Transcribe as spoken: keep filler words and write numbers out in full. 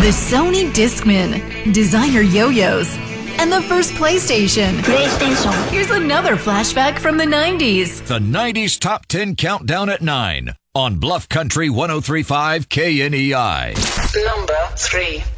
the Sony Discman, designer yo-yos, and the first PlayStation. PlayStation. Here's another flashback from the nineties. The nineties Top ten Countdown at nine on Bluff Country one oh three point five K N E I. Number three.